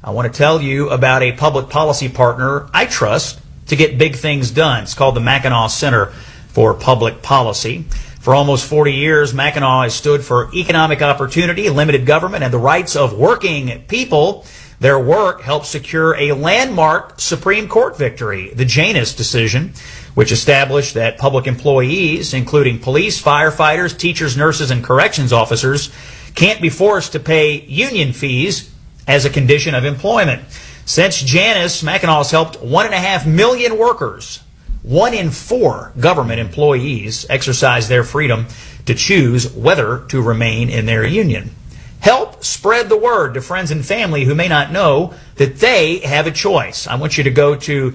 I want to tell you about a public policy partner I trust to get big things done. It's called the Mackinac Center for Public Policy. For almost 40 years, Mackinac has stood for economic opportunity, limited government, and the rights of working people. Their work helped secure a landmark Supreme Court victory, the Janus decision, which established that public employees, including police, firefighters, teachers, nurses, and corrections officers, can't be forced to pay union fees as a condition of employment. Since Janus, Mackinac has helped 1.5 million workers, 1 in 4 government employees, exercise their freedom to choose whether to remain in their union. Help spread the word to friends and family who may not know that they have a choice. I want you to go to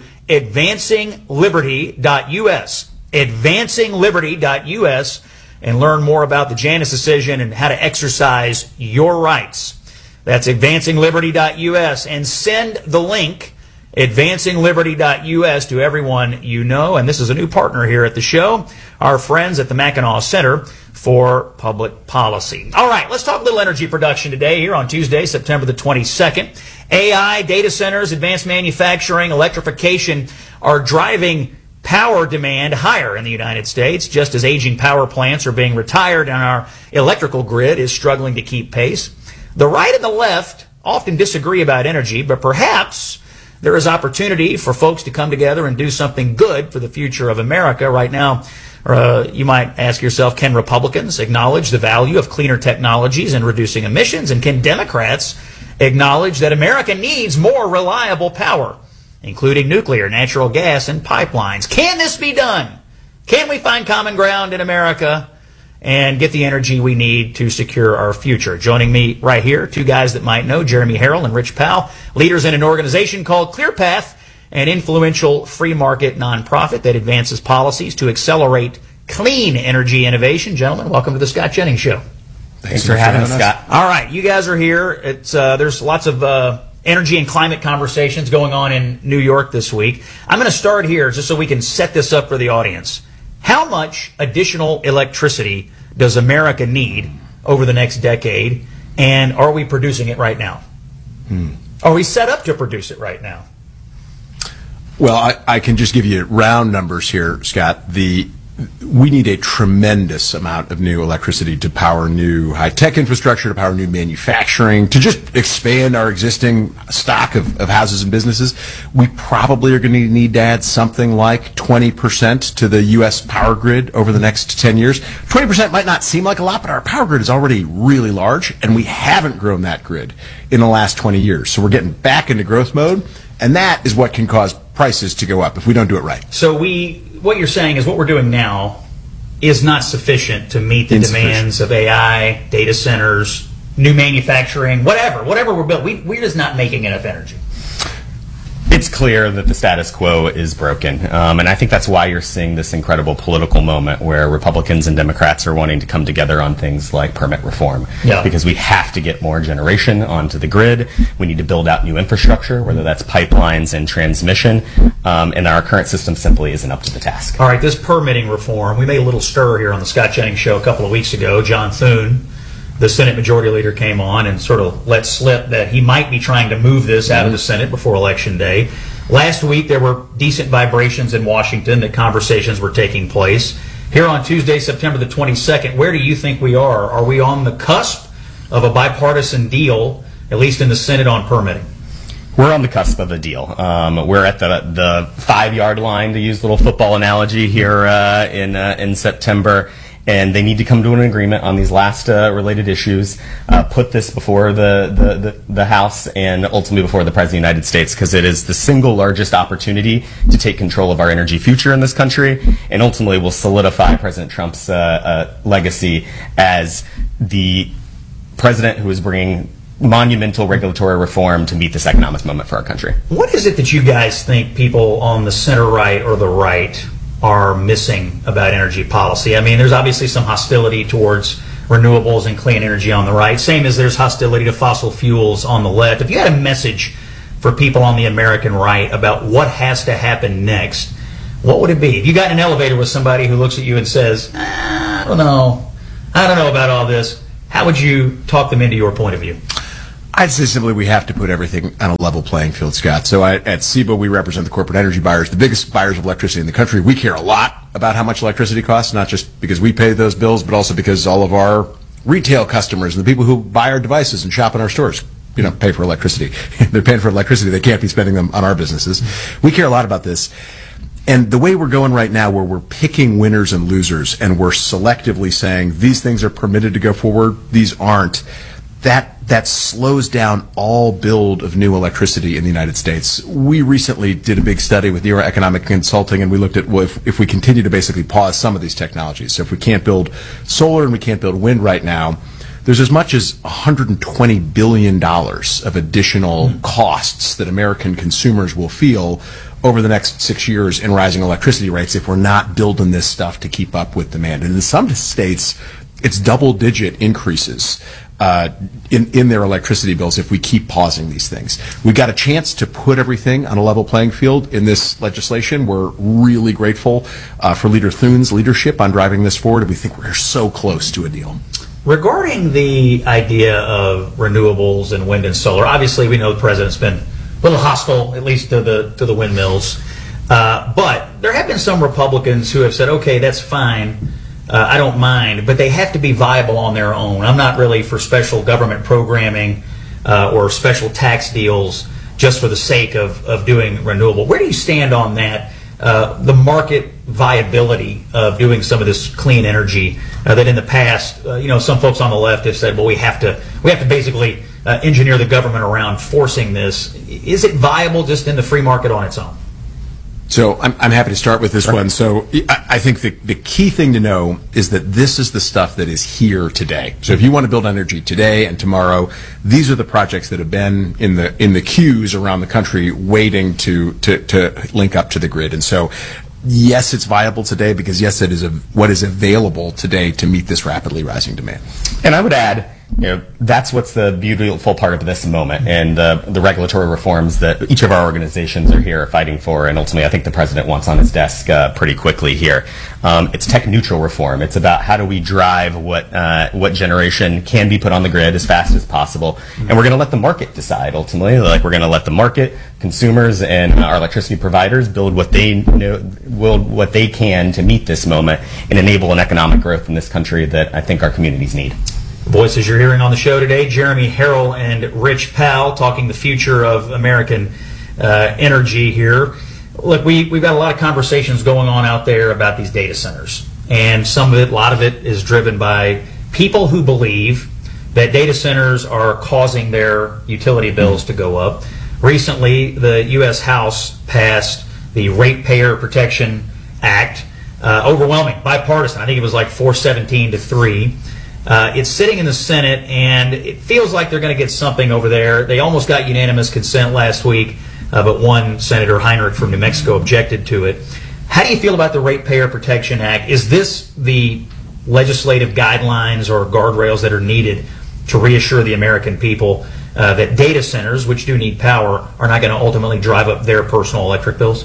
advancingliberty.us, advancingliberty.us, and learn more about the Janus decision and how to exercise your rights. That's advancingliberty.us, and send the link, advancingliberty.us, to everyone you know. And this is a new partner here at the show, our friends at the Mackinac Center for Public Policy. All right, let's talk a little energy production today here on Tuesday, September the 22nd. AI, data centers, advanced manufacturing, electrification are driving power demand higher in the United States, just as aging power plants are being retired and our electrical grid is struggling to keep pace. The right and the left often disagree about energy, but perhaps there is opportunity for folks to come together and do something good for the future of America. Right now, you might ask yourself, can Republicans acknowledge the value of cleaner technologies and reducing emissions? And can Democrats acknowledge that America needs more reliable power, including nuclear, natural gas, and pipelines? Can this be done? Can we find common ground in America and get the energy we need to secure our future? Joining me right here, 2 guys that might know, Jeremy Harrell and Rich Powell, leaders in an organization called ClearPath, an influential free market nonprofit that advances policies to accelerate clean energy innovation. Gentlemen, welcome to the Scott Jennings Show. Thanks for having us, Scott. All right, you guys are here. There's lots of energy and climate conversations going on in New York this week. I'm going to start here just so we can set this up for the audience. How much additional electricity does America need over the next decade, and are we producing it right now? Are we set up to produce it right now? Well, I can just give you round numbers here, Scott. We need a tremendous amount of new electricity to power new high-tech infrastructure, to power new manufacturing, to just expand our existing stock of houses and businesses. We probably are going to need to add something like 20% to the U.S. power grid over the next 10 years. 20% might not seem like a lot, but our power grid is already really large, and we haven't grown that grid in the last 20 years. So we're getting back into growth mode, and that is what can cause prices to go up if we don't do it right. So what you're saying is what we're doing now is not sufficient to meet the demands of AI, data centers, new manufacturing, whatever we're building. We're just not making enough energy. It's clear that the status quo is broken, and I think that's why you're seeing this incredible political moment where Republicans and Democrats are wanting to come together on things like permit reform. Yeah. Because we have to get more generation onto the grid. We need to build out new infrastructure, whether that's pipelines and transmission, and our current system simply isn't up to the task. All right, this permitting reform, we made a little stir here on the Scott Jennings Show a couple of weeks ago. John Thune, the Senate Majority Leader, came on and sort of let slip that he might be trying to move this out of the Senate before Election Day. Last week, there were decent vibrations in Washington that conversations were taking place. Here on Tuesday, September the 22nd, where do you think we are? Are we on the cusp of a bipartisan deal, at least in the Senate, on permitting? We're on the cusp of a deal. We're at the 5-yard line, to use a little football analogy, here in September. And they need to come to an agreement on these last related issues, put this before the House and ultimately before the President of the United States, because it is the single largest opportunity to take control of our energy future in this country, and ultimately will solidify President Trump's legacy as the president who is bringing monumental regulatory reform to meet this economic moment for our country. What is it that you guys think people on the center-right or the right are missing about energy policy? I mean, there's obviously some hostility towards renewables and clean energy on the right, same as there's hostility to fossil fuels on the left. If you had a message for people on the American right about what has to happen next, what would it be? If you got in an elevator with somebody who looks at you and says, I don't know about all this, how would you talk them into your point of view? I'd say simply we have to put everything on a level playing field, Scott. So at CEBA, we represent the corporate energy buyers, the biggest buyers of electricity in the country. We care a lot about how much electricity costs, not just because we pay those bills, but also because all of our retail customers and the people who buy our devices and shop in our stores, pay for electricity. They're paying for electricity. They can't be spending them on our businesses. We care a lot about this. And the way we're going right now, where we're picking winners and losers, and we're selectively saying these things are permitted to go forward, these aren't, that slows down all build of new electricity in the United States. We recently did a big study with Nero Economic Consulting, and we looked at if we continue to basically pause some of these technologies. So if we can't build solar and we can't build wind right now, there's as much as $120 billion of additional costs that American consumers will feel over the next 6 years in rising electricity rates if we're not building this stuff to keep up with demand. And in some states, it's double-digit increases in their electricity bills if we keep pausing these things. We've got a chance to put everything on a level playing field in this legislation. We're really grateful for Leader Thune's leadership on driving this forward, and we think we're so close to a deal. Regarding the idea of renewables and wind and solar, obviously we know the president's been a little hostile, at least to the windmills. But there have been some Republicans who have said, okay, that's fine, I don't mind, but they have to be viable on their own. I'm not really for special government programming or special tax deals just for the sake of doing renewable. Where do you stand on that? The market viability of doing some of this clean energy that in the past, some folks on the left have said, well, we have to basically engineer the government around forcing this. Is it viable just in the free market on its own? So I'm happy to start with this one. So I think the key thing to know is that this is the stuff that is here today. So if you want to build energy today and tomorrow, these are the projects that have been in the queues around the country waiting to link up to the grid. And so yes, it's viable today because yes, it is what is available today to meet this rapidly rising demand. And I would add, that's what's the beautiful part of this moment, and the regulatory reforms that each of our organizations are here fighting for, and ultimately I think the president wants on his desk pretty quickly here. It's tech neutral reform. It's about how do we drive what generation can be put on the grid as fast as possible, and we're going to let the market decide ultimately. Like we're going to let the market, consumers, and our electricity providers build what they can to meet this moment and enable an economic growth in this country that I think our communities need. Voices you're hearing on the show today, Jeremy Harrell and Rich Powell, talking the future of American energy here. Look, we've got a lot of conversations going on out there about these data centers, and a lot of it is driven by people who believe that data centers are causing their utility bills to go up. Recently, the U.S. House passed the Ratepayer Protection Act, overwhelming, bipartisan. I think it was like 417 to 3. It's sitting in the Senate, and it feels like they're going to get something over there. They almost got unanimous consent last week, but one Senator Heinrich from New Mexico objected to it. How do you feel about the Ratepayer Protection Act? Is this the legislative guidelines or guardrails that are needed to reassure the American people that data centers, which do need power, are not going to ultimately drive up their personal electric bills?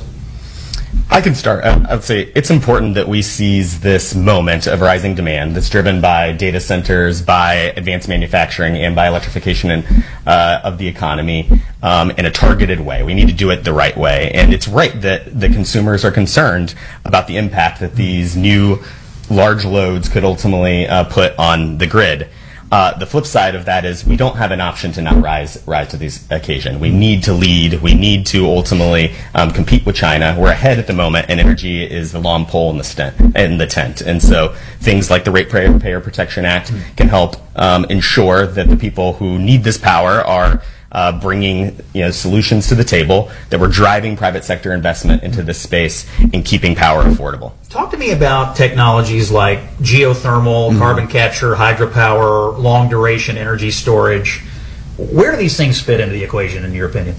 I can start. I would say it's important that we seize this moment of rising demand that's driven by data centers, by advanced manufacturing, and by electrification of the economy in a targeted way. We need to do it the right way. And it's right that the consumers are concerned about the impact that these new large loads could ultimately put on the grid. The flip side of that is we don't have an option to not rise to this occasion. We need to lead. We need to ultimately compete with China. We're ahead at the moment, and energy is the long pole in the tent. And so things like the Ratepayer Protection Act can help ensure that the people who need this power are bringing solutions to the table, that we're driving private sector investment into this space and keeping power affordable. Talk to me about technologies like geothermal, carbon capture, hydropower, long duration energy storage. Where do these things fit into the equation, in your opinion?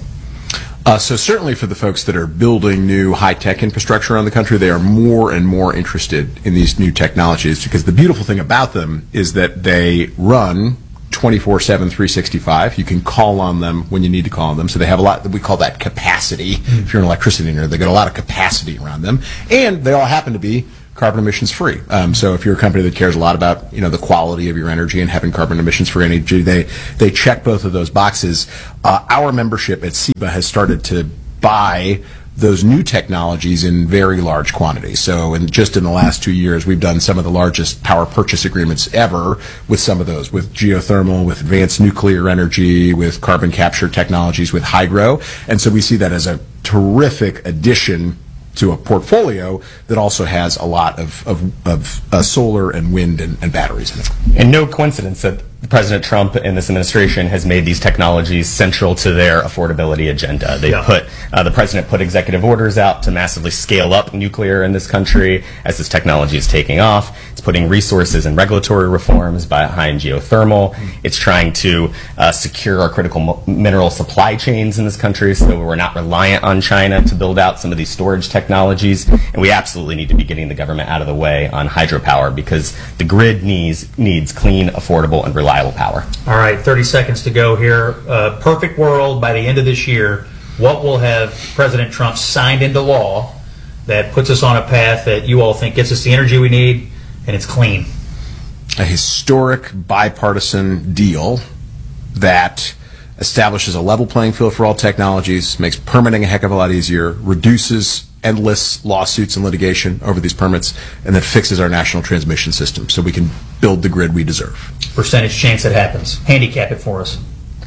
So certainly for the folks that are building new high-tech infrastructure around the country, they are more and more interested in these new technologies because the beautiful thing about them is that they run 24/7, 365. You can call on them when you need to call on them. So they have a lot, we call that capacity. If you're an electricity engineer, they got a lot of capacity around them. And they all happen to be carbon emissions free. So if you're a company that cares a lot about the quality of your energy and having carbon emissions free energy, they check both of those boxes. Our membership at SEBA has started to buy those new technologies in very large quantities. So just in the last 2 years, we've done some of the largest power purchase agreements ever with some of those, with geothermal, with advanced nuclear energy, with carbon capture technologies, with hydro. And so we see that as a terrific addition to a portfolio that also has a lot of solar and wind and batteries in it. And no coincidence that President Trump and this administration has made these technologies central to their affordability agenda. The president put executive orders out to massively scale up nuclear in this country as this technology is taking off. It's putting resources and regulatory reforms behind geothermal. It's trying to secure our critical mineral supply chains in this country so we're not reliant on China to build out some of these storage technologies. And we absolutely need to be getting the government out of the way on hydropower because the grid needs clean, affordable, and reliable power. All right, 30 seconds to go here. Perfect world, by the end of this year, what will have President Trump signed into law that puts us on a path that you all think gets us the energy we need and it's clean? A historic bipartisan deal that establishes a level playing field for all technologies, makes permitting a heck of a lot easier, reduces endless lawsuits and litigation over these permits, and that fixes our national transmission system so we can build the grid we deserve. Percentage chance it happens. Handicap it for us.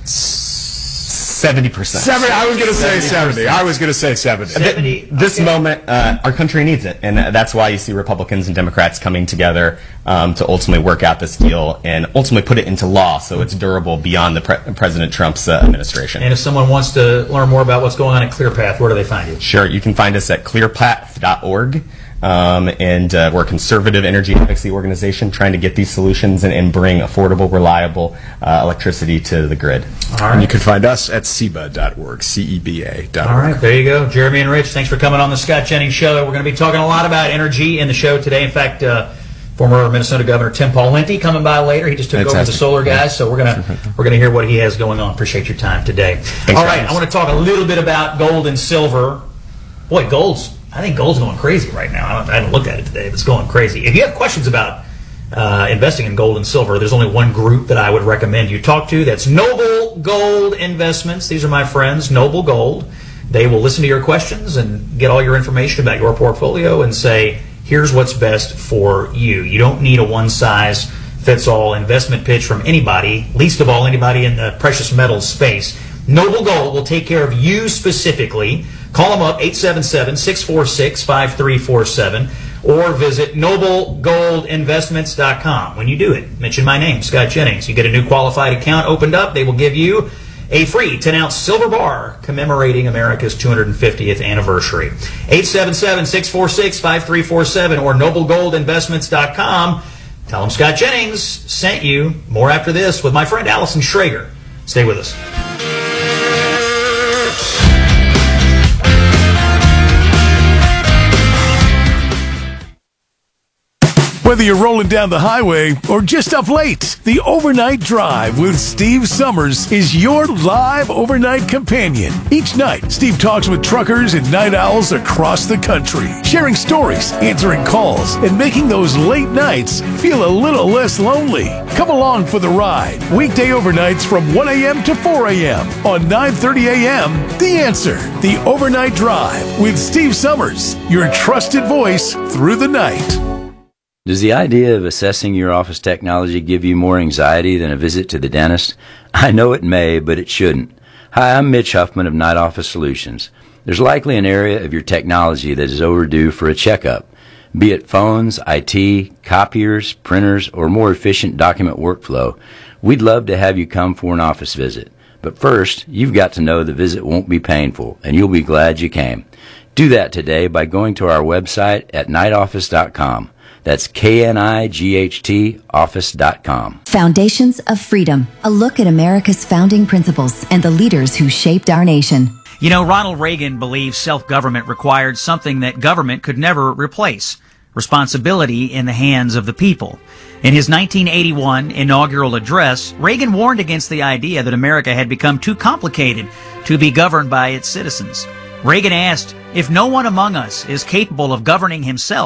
70%. I was going to say 70. I was going to say 70. This moment, our country needs it, and that's why you see Republicans and Democrats coming together to ultimately work out this deal and ultimately put it into law so it's durable beyond the President Trump's administration. And if someone wants to learn more about what's going on at ClearPath, where do they find you? Sure, you can find us at clearpath.org. And we're a conservative energy advocacy organization trying to get these solutions and bring affordable, reliable electricity to the grid. All right. And you can find us at CEBA.org, CEBA.org. All right, there you go. Jeremy and Rich, thanks for coming on the Scott Jennings Show. We're going to be talking a lot about energy in the show today. In fact, former Minnesota Governor Tim Pawlenty coming by later. He just took over the solar guys, so we're gonna hear what he has going on. Appreciate your time today. Thanks, all right, I want to talk a little bit about gold and silver. Boy, I think gold's going crazy right now. I haven't looked at it today, but it's going crazy. If you have questions about investing in gold and silver, there's only one group that I would recommend you talk to. That's Noble Gold Investments. These are my friends, Noble Gold. They will listen to your questions and get all your information about your portfolio and say, here's what's best for you. You don't need a one-size-fits-all investment pitch from anybody, least of all anybody in the precious metals space. Noble Gold will take care of you specifically. Call them up, 877-646-5347, or visit noblegoldinvestments.com. When you do it, mention my name, Scott Jennings. You get a new qualified account opened up. They will give you a free 10-ounce silver bar commemorating America's 250th anniversary. 877-646-5347 or noblegoldinvestments.com. Tell them Scott Jennings sent you. More after this with my friend Allison Schrager. Stay with us. Whether you're rolling down the highway or just up late, the Overnight Drive with Steve Summers is your live overnight companion. Each night, Steve talks with truckers and night owls across the country, sharing stories, answering calls, and making those late nights feel a little less lonely. Come along for the ride. Weekday overnights from 1 a.m. to 4 a.m. on 9:30 a.m. The Answer, the Overnight Drive with Steve Summers, your trusted voice through the night. Does the idea of assessing your office technology give you more anxiety than a visit to the dentist? I know it may, but it shouldn't. Hi, I'm Mitch Huffman of Night Office Solutions. There's likely an area of your technology that is overdue for a checkup. Be it phones, IT, copiers, printers, or more efficient document workflow, we'd love to have you come for an office visit. But first, you've got to know the visit won't be painful, and you'll be glad you came. Do that today by going to our website at nightoffice.com. That's KNIGHT office.com. Foundations of Freedom, a look at America's founding principles and the leaders who shaped our nation. You know, Ronald Reagan believed self-government required something that government could never replace: responsibility in the hands of the people. In his 1981 inaugural address, Reagan warned against the idea that America had become too complicated to be governed by its citizens. Reagan asked, if no one among us is capable of governing himself,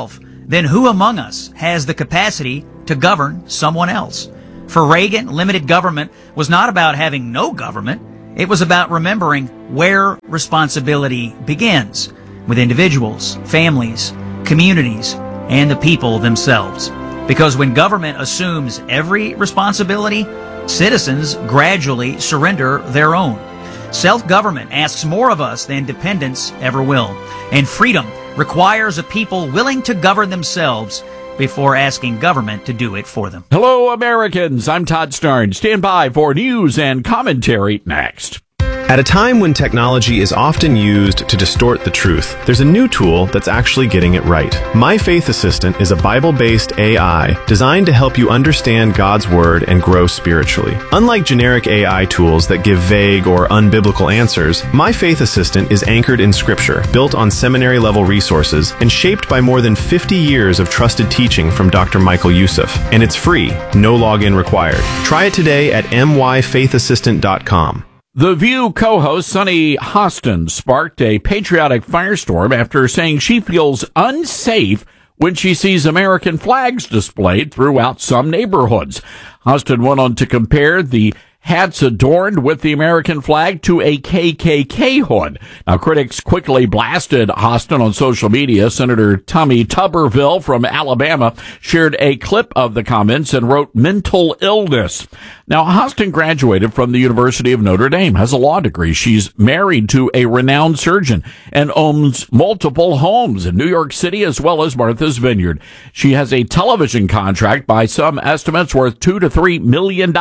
then who among us has the capacity to govern someone else? For Reagan, limited government was not about having no government. It was about remembering where responsibility begins, with individuals, families, communities, and the people themselves. Because when government assumes every responsibility, citizens gradually surrender their own. Self-government asks more of us than dependence ever will. And freedom requires a people willing to govern themselves before asking government to do it for them. Hello, Americans. I'm Todd Starnes. Stand by for news and commentary next. At a time when technology is often used to distort the truth, there's a new tool that's actually getting it right. My Faith Assistant is a Bible-based AI designed to help you understand God's Word and grow spiritually. Unlike generic AI tools that give vague or unbiblical answers, My Faith Assistant is anchored in Scripture, built on seminary-level resources, and shaped by more than 50 years of trusted teaching from Dr. Michael Youssef. And it's free, no login required. Try it today at myfaithassistant.com. The View co-host Sunny Hostin sparked a patriotic firestorm after saying she feels unsafe when she sees American flags displayed throughout some neighborhoods. Hostin went on to compare the hats adorned with the American flag to a KKK hood. Now, critics quickly blasted Hostin on social media. Senator Tommy Tuberville from Alabama shared a clip of the comments and wrote mental illness. Now, Hostin graduated from the University of Notre Dame, has a law degree. She's married to a renowned surgeon and owns multiple homes in New York City as well as Martha's Vineyard. She has a television contract by some estimates worth $2 to $3 million.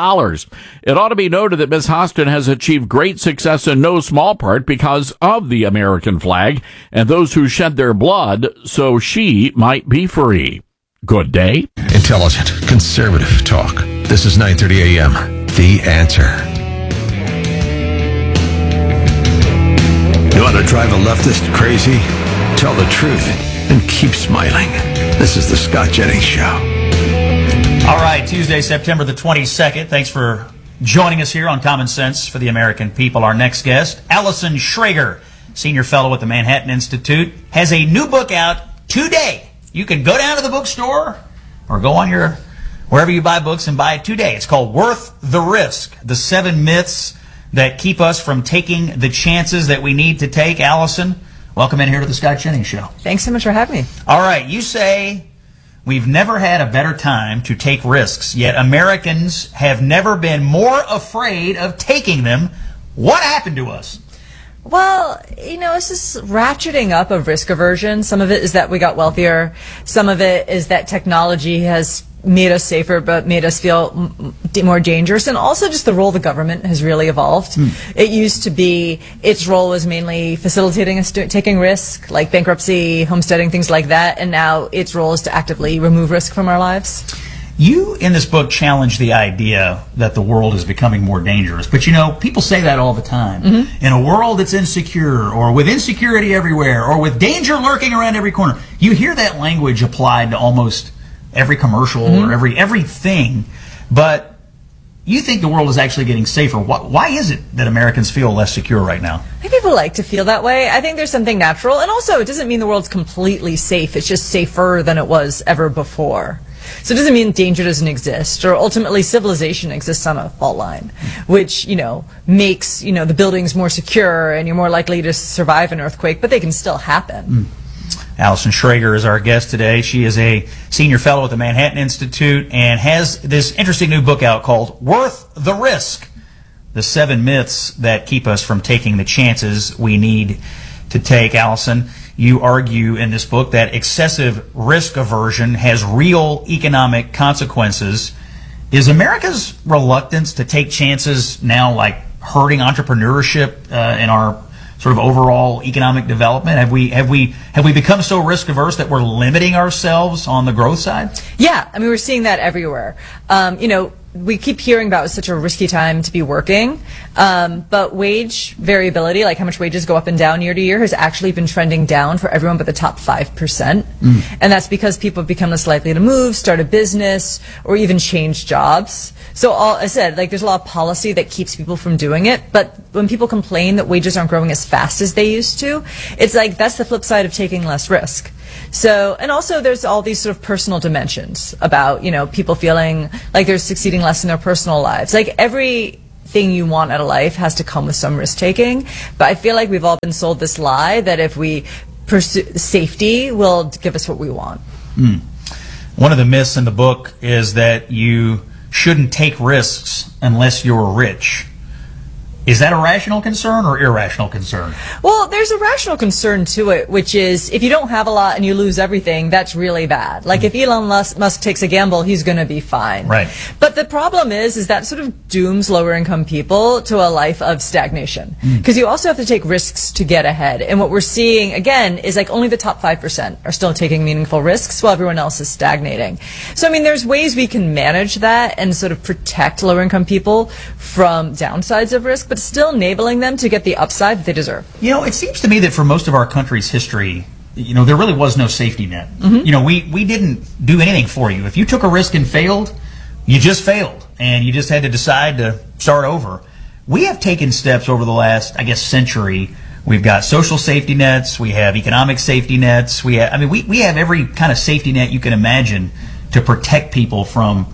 It ought to be noted that Ms. Hostin has achieved great success in no small part because of the American flag and those who shed their blood so she might be free. Good day. Intelligent, conservative talk. This is 9:30 a.m. The Answer. You want to drive a leftist crazy? Tell the truth and keep smiling. This is the Scott Jennings Show. All right, Tuesday, September the 22nd. Thanks for joining us here on Common Sense for the American People. Our next guest, Allison Schrager, Senior Fellow at the Manhattan Institute, has a new book out today. You can go down to the bookstore or go on your wherever you buy books and buy it today. It's called Worth the Risk, the 7 myths that keep us from taking the chances that we need to take. Allison, welcome in here to the Scott Jennings Show. Thanks so much for having me. All right, you say we've never had a better time to take risks, yet Americans have never been more afraid of taking them. What happened to us? Well, it's this ratcheting up of risk aversion. Some of it is that we got wealthier. Some of it is that technology has made us safer but made us feel more dangerous. And also just the role of the government has really evolved. It used to be its role was mainly facilitating us taking risk, like bankruptcy, homesteading, things like that. And now its role is to actively remove risk from our lives. You, in this book, challenge the idea that the world is becoming more dangerous. But, people say that all the time. In a world that's insecure, or with insecurity everywhere, or with danger lurking around every corner, you hear that language applied to almost every commercial or everything. But you think the world is actually getting safer. Why is it that Americans feel less secure right now? I think people like to feel that way. I think there's something natural. And also, it doesn't mean the world's completely safe. It's just safer than it was ever before. So it doesn't mean danger doesn't exist, or ultimately civilization exists on a fault line, which, makes, the buildings more secure and you're more likely to survive an earthquake, but they can still happen. Allison Schrager is our guest today. She is a senior fellow at the Manhattan Institute and has this interesting new book out called Worth the Risk, the 7 myths that keep us from taking the chances we need to take. Allison, you argue in this book that excessive risk aversion has real economic consequences. Is America's reluctance to take chances now like hurting entrepreneurship in our sort of overall economic development? Have we become so risk averse that we're limiting ourselves on the growth side? Yeah, we're seeing that everywhere. We keep hearing about it's such a risky time to be working, but wage variability, like how much wages go up and down year to year, has actually been trending down for everyone but the top 5%. And that's because people have become less likely to move, start a business, or even change jobs. So I said, there's a lot of policy that keeps people from doing it, but when people complain that wages aren't growing as fast as they used to, it's like that's the flip side of taking less risk. So, and also there's all these sort of personal dimensions about, people feeling like they're succeeding less in their personal lives. Like everything you want out of life has to come with some risk taking. But I feel like we've all been sold this lie that if we pursue safety will give us what we want. One of the myths in the book is that you shouldn't take risks unless you're rich. Is that a rational concern or irrational concern? Well, there's a rational concern to it, which is if you don't have a lot and you lose everything, that's really bad. Like if Elon Musk takes a gamble, he's going to be fine. Right. But the problem is that sort of dooms lower income people to a life of stagnation. Because you also have to take risks to get ahead. And what we're seeing, again, is like only the top 5% are still taking meaningful risks while everyone else is stagnating. So, I mean, there's ways we can manage that and sort of protect lower income people from downsides of risk, but still enabling them to get the upside that they deserve. It seems to me that for most of our country's history, there really was no safety net. We didn't do anything for you. If you took a risk and failed, you just failed, and you just had to decide to start over. We have taken steps over the last, century. We've got social safety nets. We have economic safety nets. We have every kind of safety net you can imagine to protect people from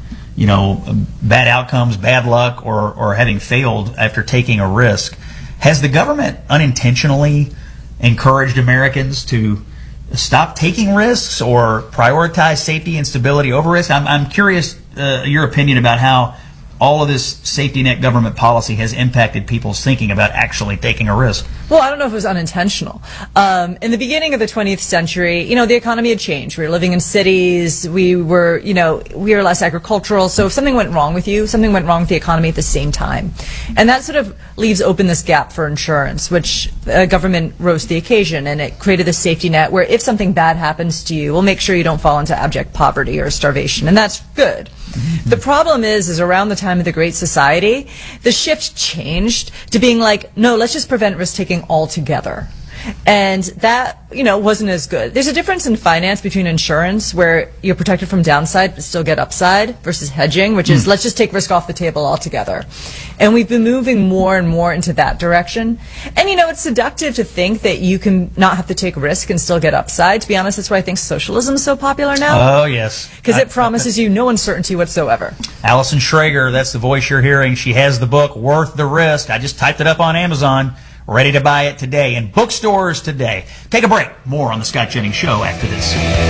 bad outcomes, bad luck, or having failed after taking a risk. Has the government unintentionally encouraged Americans to stop taking risks or prioritize safety and stability over risk? I'm curious your opinion about how all of this safety net government policy has impacted people's thinking about actually taking a risk. Well, I don't know if it was unintentional. In the beginning of the 20th century, the economy had changed. We were living in cities. We were less agricultural. So if something went wrong with you, something went wrong with the economy at the same time. And that sort of leaves open this gap for insurance, which government rose to the occasion, and it created this safety net where if something bad happens to you, we'll make sure you don't fall into abject poverty or starvation. And that's good. The problem is around the time of the Great Society, the shift changed to being like, no, let's just prevent risk-taking altogether. And that, wasn't as good. There's a difference in finance between insurance, where you're protected from downside but still get upside, versus hedging, which is let's just take risk off the table altogether. And we've been moving more and more into that direction. And, it's seductive to think that you can not have to take risk and still get upside. To be honest, that's why I think socialism is so popular now. Oh, yes. Because it promises you no uncertainty whatsoever. Allison Schrager, that's the voice you're hearing. She has the book, Worth the Risk. I just typed it up on Amazon. Ready to buy it today in bookstores today. Take a break. More on the Scott Jennings Show after this.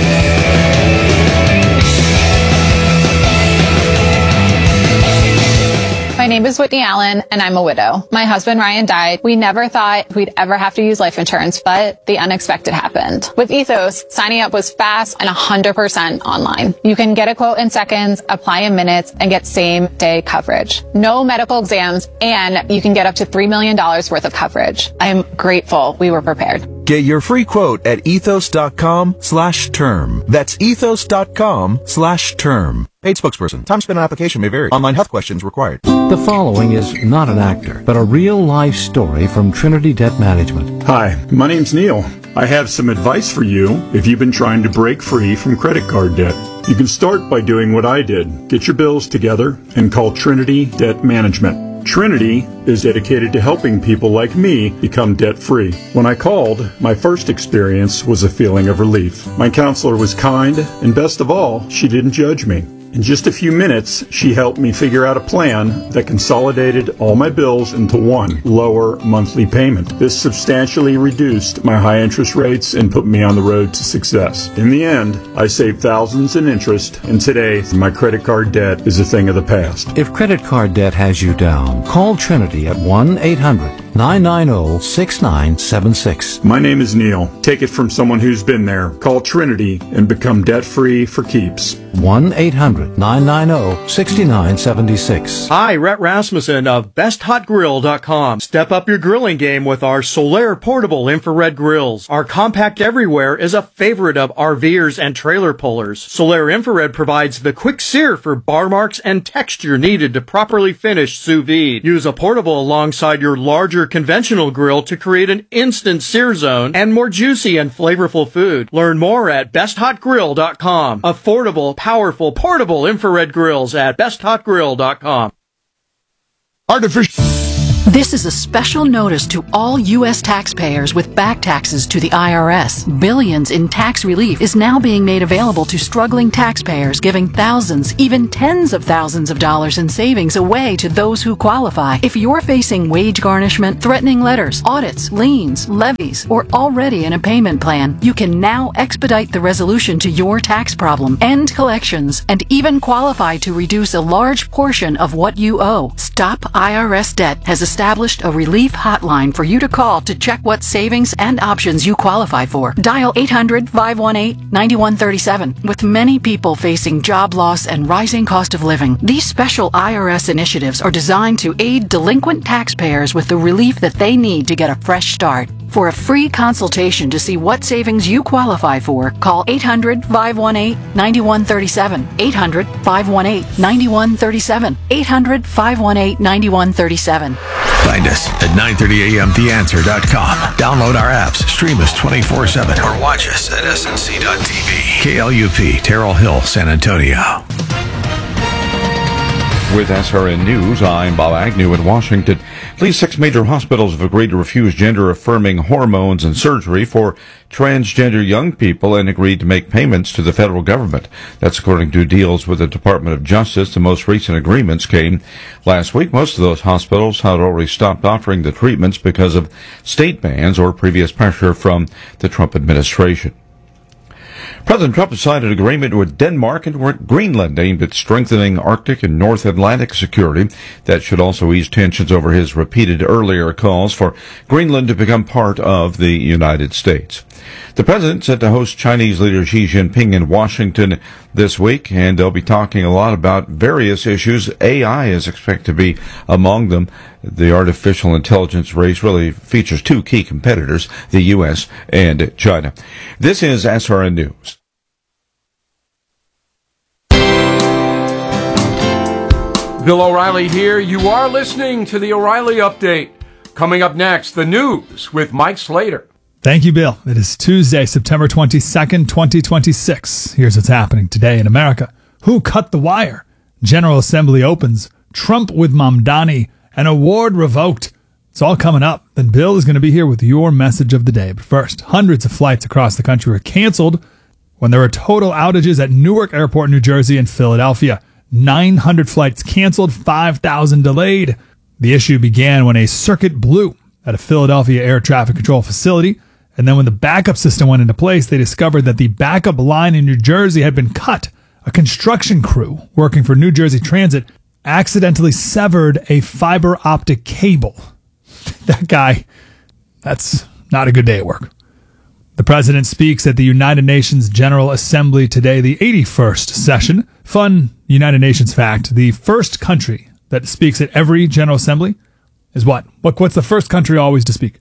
My name is Whitney Allen, and I'm a widow. My husband, Ryan, died. We never thought we'd ever have to use life insurance, but the unexpected happened. With Ethos, signing up was fast and 100% online. You can get a quote in seconds, apply in minutes, and get same-day coverage. No medical exams, and you can get up to $3 million worth of coverage. I am grateful we were prepared. Get your free quote at ethos.com/term. That's ethos.com/term. Paid spokesperson. Time spent on application may vary. Online health questions required. The following is not an actor, but a real-life story from Trinity Debt Management. Hi, my name's Neil. I have some advice for you if you've been trying to break free from credit card debt. You can start by doing what I did. Get your bills together and call Trinity Debt Management. Trinity is dedicated to helping people like me become debt-free. When I called, my first experience was a feeling of relief. My counselor was kind, and best of all, she didn't judge me. In just a few minutes, she helped me figure out a plan that consolidated all my bills into one lower monthly payment. This substantially reduced my high interest rates and put me on the road to success. In the end, I saved thousands in interest, and today, my credit card debt is a thing of the past. If credit card debt has you down, call Trinity at 1-800-990-6976. My name is Neil. Take it from someone who's been there. Call Trinity and become debt-free for keeps. 1-800-990-6976. Hi, Rhett Rasmussen of BestHotGrill.com. Step up your grilling game with our Solaire portable infrared grills. Our compact everywhere is a favorite of RVers and trailer pullers. Solaire infrared provides the quick sear for bar marks and texture needed to properly finish sous vide. Use a portable alongside your larger conventional grill to create an instant sear zone and more juicy and flavorful food. Learn more at BestHotGrill.com. Affordable, powerful, portable infrared grills at BestHotGrill.com. Artificial. This is a special notice to all U.S. taxpayers with back taxes to the IRS. Billions in tax relief is now being made available to struggling taxpayers, giving thousands, even tens of thousands of dollars in savings away to those who qualify. If you're facing wage garnishment, threatening letters, audits, liens, levies, or already in a payment plan, you can now expedite the resolution to your tax problem, end collections, and even qualify to reduce a large portion of what you owe. Stop IRS Debt has established a relief hotline for you to call to check what savings and options you qualify for. Dial 800-518-9137. With many people facing job loss and rising cost of living, these special IRS initiatives are designed to aid delinquent taxpayers with the relief that they need to get a fresh start. For a free consultation to see what savings you qualify for, call 800-518-9137. 800-518-9137. 800-518-9137. Find us at 930amtheanswer.com. Download our apps, stream us 24/7, or watch us at snc.tv. KLUP, Terrell Hill, San Antonio. With SRN News, I'm Bob Agnew in Washington. At least 6 major hospitals have agreed to refuse gender-affirming hormones and surgery for transgender young people and agreed to make payments to the federal government. That's according to deals with the Department of Justice. The most recent agreements came last week. Most of those hospitals had already stopped offering the treatments because of state bans or previous pressure from the Trump administration. President Trump has signed an agreement with Denmark and Greenland aimed at strengthening Arctic and North Atlantic security. That should also ease tensions over his repeated earlier calls for Greenland to become part of the United States. The president set to host Chinese leader Xi Jinping in Washington this week, and they'll be talking a lot about various issues. AI is expected to be among them. The artificial intelligence race really features two key competitors, the U.S. and China. This is SRN News. Bill O'Reilly here. You are listening to the O'Reilly Update. Coming up next, the news with Mike Slater. Thank you, Bill. It is Tuesday, September 22nd, 2026. Here's what's happening today in America. Who cut the wire? General Assembly opens. Trump with Mamdani. An award revoked. It's all coming up. Then Bill is going to be here with your message of the day. But first, hundreds of flights across the country were canceled when there were total outages at Newark Airport, New Jersey, and Philadelphia. 900 flights canceled, 5,000 delayed. The issue began when a circuit blew at a Philadelphia air traffic control facility. And then when the backup system went into place, they discovered that the backup line in New Jersey had been cut. A construction crew working for New Jersey Transit accidentally severed a fiber optic cable. That guy, that's not a good day at work. The president speaks at the United Nations General Assembly today, the 81st session. Fun United Nations fact, the first country that speaks at every General Assembly is what? What's the first country always to speak?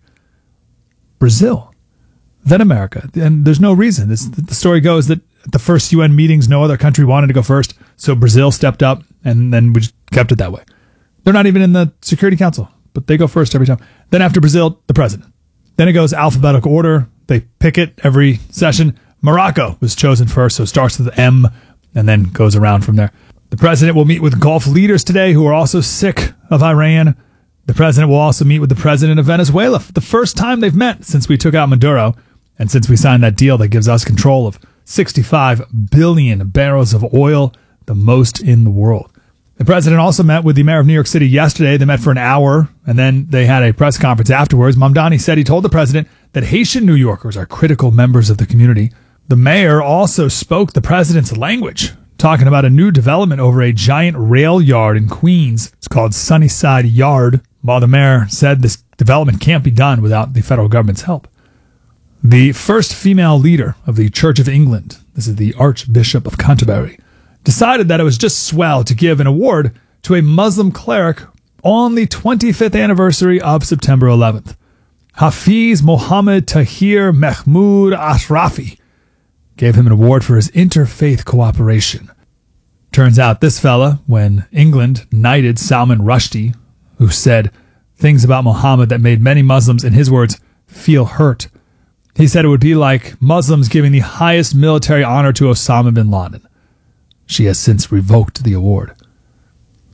Brazil. Then America. And there's no reason. The story goes that at the first UN meetings, no other country wanted to go first. So Brazil stepped up, and then we just kept it that way. They're not even in the Security Council, but they go first every time. Then after Brazil, the president. Then it goes alphabetical order. They pick it every session. Morocco was chosen first, so it starts with M and then goes around from there. The president will meet with Gulf leaders today who are also sick of Iran. The president will also meet with the president of Venezuela for the first time they've met since we took out Maduro. And since we signed that deal that gives us control of 65 billion barrels of oil, the most in the world. The president also met with the mayor of New York City yesterday. They met for an hour, and then they had a press conference afterwards. Mamdani said he told the president that Haitian New Yorkers are critical members of the community. The mayor also spoke the president's language, talking about a new development over a giant rail yard in Queens. It's called Sunnyside Yard, while the mayor said this development can't be done without the federal government's help. The first female leader of the Church of England, this is the Archbishop of Canterbury, decided that it was just swell to give an award to a Muslim cleric on the 25th anniversary of September 11th. Hafiz Mohammed Tahir Mahmoud Ashrafi gave him an award for his interfaith cooperation. Turns out this fella, when England knighted Salman Rushdie, who said things about Muhammad that made many Muslims, in his words, feel hurt, he said it would be like Muslims giving the highest military honor to Osama bin Laden. She has since revoked the award.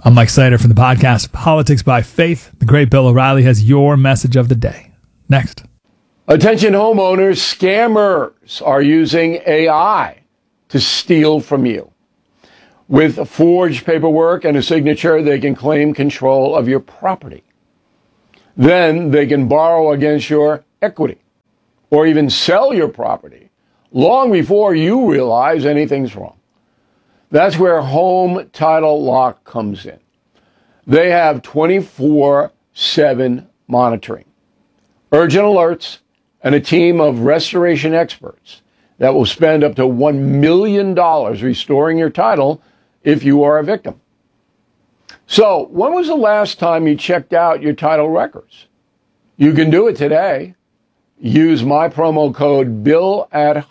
I'm Mike Slater from the podcast Politics by Faith. The great Bill O'Reilly has your message of the day. Next. Attention homeowners, scammers are using AI to steal from you. With forged paperwork and a signature, they can claim control of your property. Then they can borrow against your equity or even sell your property long before you realize anything's wrong. That's where Home Title Lock comes in. They have 24/7 monitoring, urgent alerts, and a team of restoration experts that will spend up to $1 million restoring your title if you are a victim. So, when was the last time you checked out your title records? You can do it today. Use my promo code BILL at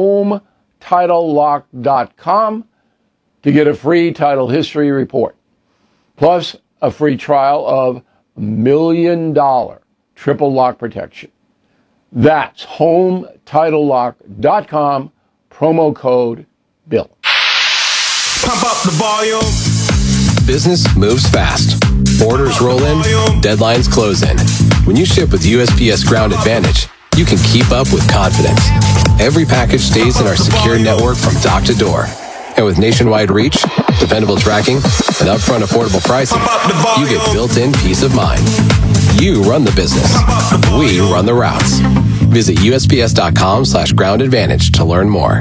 HomeTitleLock.com to get a free title history report, plus a free trial of $1 million triple lock protection. That's HomeTitleLock.com, promo code BILL. Pump up the volume. Business moves fast. Orders roll in, deadlines close in. When you ship with USPS Ground Advantage, you can keep up with confidence. Every package stays in our secure network from dock to door. And with nationwide reach, dependable tracking, and upfront affordable pricing, you get built-in peace of mind. You run the business. We run the routes. Visit USPS.com/Ground Advantage to learn more.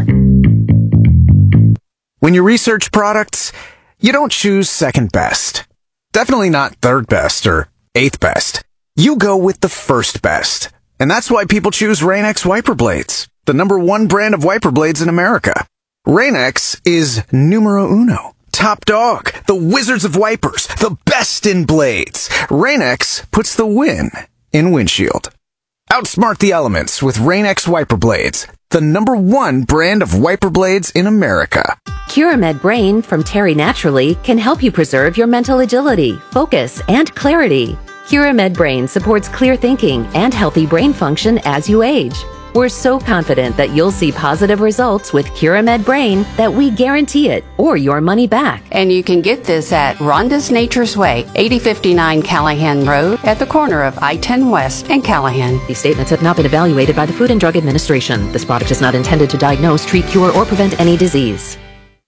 When you research products, you don't choose second best. Definitely not third best or eighth best. You go with the first best. And that's why people choose Rain-X wiper blades, the #1 brand of wiper blades in America. Rain-X is numero uno, top dog, the wizards of wipers, the best in blades. Rain-X puts the win in windshield. Outsmart the elements with Rain-X wiper blades, the #1 brand of wiper blades in America. Curamed Brain from Terry Naturally can help you preserve your mental agility, focus, and clarity. Curamed Brain supports clear thinking and healthy brain function as you age. We're so confident that you'll see positive results with Curamed Brain that we guarantee it or your money back. And you can get this at Rhonda's Nature's Way, 8059 Callahan Road at the corner of I-10 West and Callahan. These statements have not been evaluated by the Food and Drug Administration. This product is not intended to diagnose, treat, cure, or prevent any disease.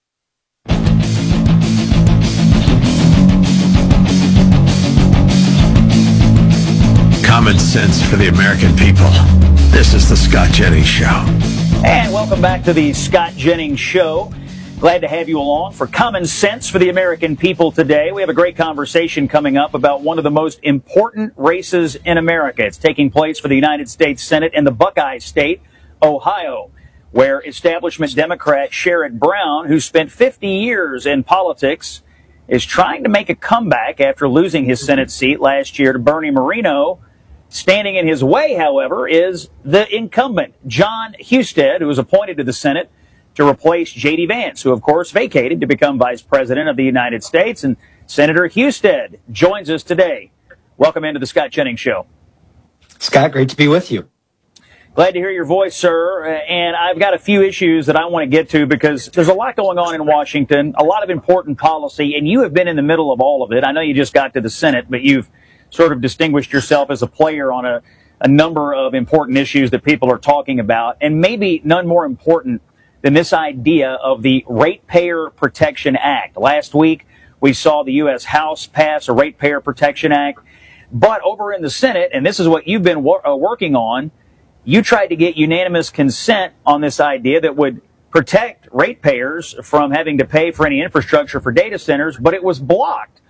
Common sense for the American people. This is the Scott Jennings Show. And welcome back to the Scott Jennings Show. Glad to have you along for Common Sense for the American people today. We have a great conversation coming up about one of the most important races in America. It's taking place for the United States Senate in the Buckeye State, Ohio, where establishment Democrat Sherrod Brown, who spent 50 years in politics, is trying to make a comeback after losing his Senate seat last year to Bernie Moreno. Standing in his way, however, is the incumbent, Jon Husted, who was appointed to the Senate to replace J.D. Vance, who, of course, vacated to become Vice President of the United States. And Senator Husted joins us today. Welcome into the Scott Jennings Show. Scott, great to be with you. Glad to hear your voice, sir. And I've got a few issues that I want to get to because there's a lot going on in Washington, a lot of important policy, and you have been in the middle of all of it. I know you just got to the Senate, but you've sort of distinguished yourself as a player on a number of important issues that people are talking about, and maybe none more important than this idea of the Ratepayer Protection Act. Last week, we saw the U.S. House pass a Ratepayer Protection Act, but over in the Senate, and this is what you've been working on, you tried to get unanimous consent on this idea that would protect ratepayers from having to pay for any infrastructure for data centers, but it was blocked